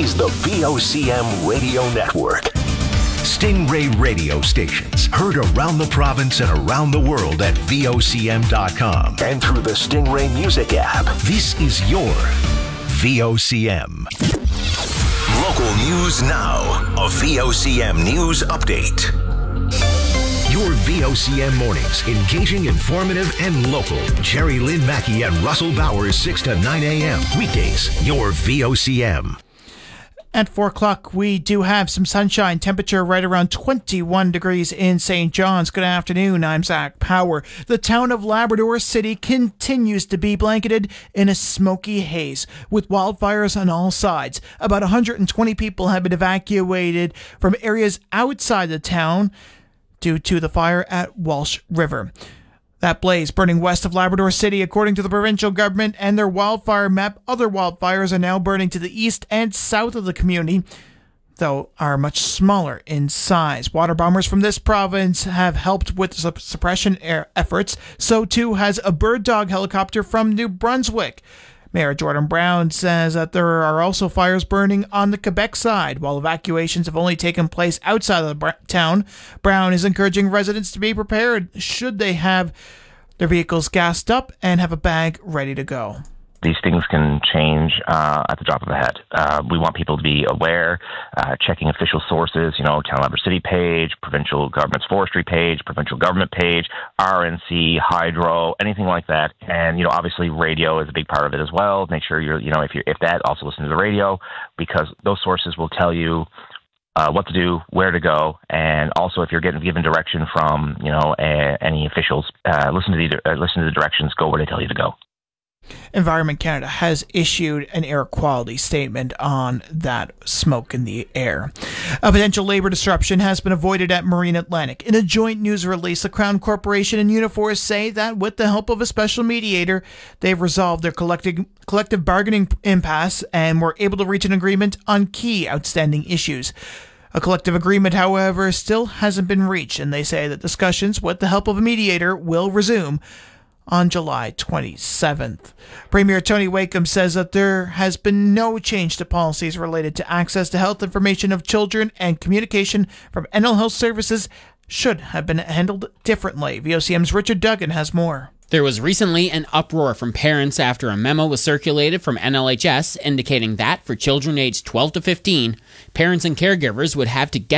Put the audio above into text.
is the VOCM Radio Network. Stingray radio stations heard around the province and around the world at VOCM.com and through the Stingray Music app. This is your VOCM. Local news now. A VOCM news update. Your VOCM mornings, engaging, informative, and local. Jerry Lynn Mackey and Russell Bowers, 6 to 9 a.m. Weekdays, your VOCM. At 4 o'clock, we do have some sunshine. Temperature right around 21 degrees in St. John's. Good afternoon. I'm Zach Power. The town of Labrador City continues to be blanketed in a smoky haze with wildfires on all sides. About 120 people have been evacuated from areas outside the town due to the fire at Walsh River. That blaze burning west of Labrador City, according to the provincial government and their wildfire map. Other wildfires are now burning to the east and south of the community, though are much smaller in size. Water bombers from this province have helped with suppression efforts. So too has a bird dog helicopter from New Brunswick. Mayor Jordan Brown says that there are also fires burning on the Quebec side. While evacuations have only taken place outside of the town, Brown is encouraging residents to be prepared should they have their vehicles gassed up and have a bag ready to go. These things can change at the drop of a hat. We want people to be aware, checking official sources, Town Labrador City page, provincial government's forestry page, provincial government page, RNC, hydro, anything like that. And, obviously radio is a big part of it as well. Make sure if that, also listen to the radio, because those sources will tell you what to do, where to go, and also if you're getting given direction from, any officials, listen to the directions, go where they tell you to go. Environment Canada has issued an air quality statement on that smoke in the air. A potential labor disruption has been avoided at Marine Atlantic. In a joint news release, the Crown Corporation and Unifor say that with the help of a special mediator, they've resolved their collective bargaining impasse and were able to reach an agreement on key outstanding issues. A collective agreement, however, still hasn't been reached, and they say that discussions with the help of a mediator will resume on July 27th. Premier Tony Wakeham says that there has been no change to policies related to access to health information of children, and communication from NL Health Services should have been handled differently. VOCM's Richard Duggan has more. There was recently an uproar from parents after a memo was circulated from NLHS indicating that for children aged 12 to 15, parents and caregivers would have to get